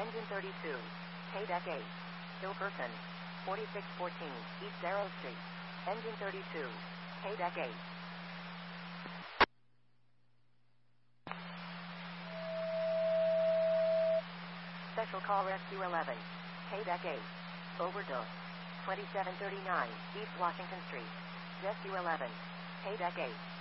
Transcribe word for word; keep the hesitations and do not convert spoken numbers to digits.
Engine thirty-two. K-Deck eight. Still person. forty-six fourteen East Arrow Street. Engine thirty-two. K-Deck eight. Special call Rescue eleven. K-Deck eight. Overdose. twenty-seven thirty-nine East Washington Street. Rescue eleven. K-Deck eight.